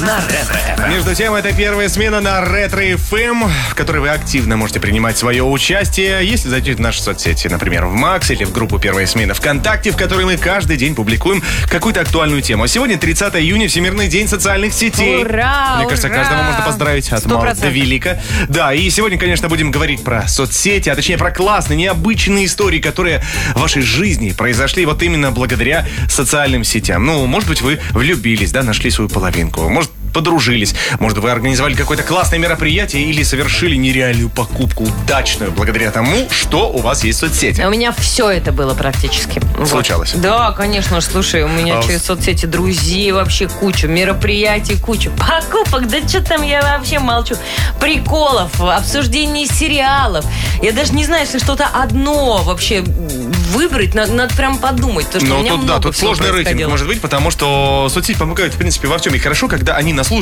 на Ретро-ФМ. Между тем, это первая смена на Ретро-ФМ, в которой вы активно можете принимать свое участие, если зайдете в наши соцсети, например, в Макс или в группу «Первая смена» ВКонтакте, в которой мы каждый день публикуем какую-то актуальную тему. А сегодня 30 июня, Всемирный день социальных сетей. Ура! Мне кажется, каждого можно поздравить от мала до велика. Да, и сегодня, конечно, будем говорить про соцсети, а точнее про классные, необычные истории, которые в вашей жизни произошли вот именно благодаря социальным сетям. Ну, может быть, вы влюбились, да, нашли свою половинку. Может, подружились. Может, вы организовали какое-то классное мероприятие или совершили нереальную покупку, удачную, благодаря тому, что у вас есть соцсети. У меня все это было практически. Случалось? Вот. Да, конечно. Слушай, у меня через соцсети друзей вообще куча, мероприятий куча, покупок, да что там, я вообще молчу. Приколов, обсуждений сериалов. Я даже не знаю, если что-то одно вообще выбрать, надо прям подумать. Потому что у меня тут, много тут всего сложный рейтинг происходило. может быть, потому что соцсети помогают, в принципе, во всем. И хорошо, когда они на